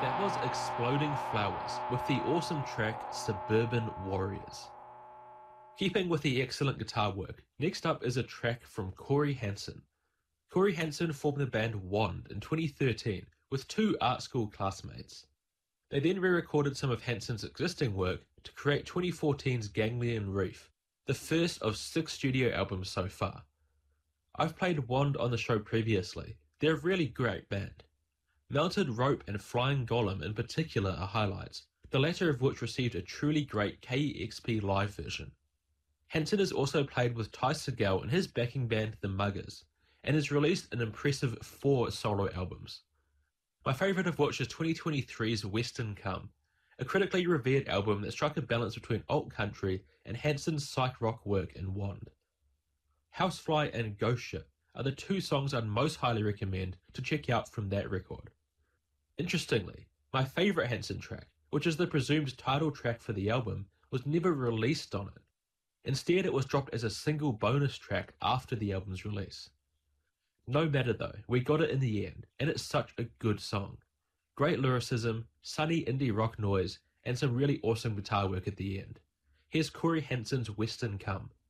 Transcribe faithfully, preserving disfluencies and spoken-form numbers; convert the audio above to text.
That was Exploding Flowers with the awesome track Suburban Warriors. Keeping with the excellent guitar work, next up is a track from Corey Hansen. Corey Hansen formed the band Wand in twenty thirteen with two art school classmates. They then re-recorded some of Hansen's existing work to create twenty fourteen's Ganglion Reef, the first of six studio albums so far. I've played Wand on the show previously. They're a really great band. Melted Rope and Flying Golem in particular are highlights, the latter of which received a truly great K E X P live version. Hansen has also played with Ty Segall and his backing band The Muggers, and has released an impressive four solo albums. My favourite of which is twenty twenty-three's Western Come, a critically revered album that struck a balance between alt country and Hansen's psych rock work in Wand. Housefly and Ghost Ship are the two songs I'd most highly recommend to check out from that record. Interestingly, my favourite Hansen track, which is the presumed title track for the album, was never released on it. Instead, it was dropped as a single bonus track after the album's release. No matter though, we got it in the end, and it's such a good song. Great lyricism, sunny indie rock noise, and some really awesome guitar work at the end. Here's Corey Hansen's Western Come.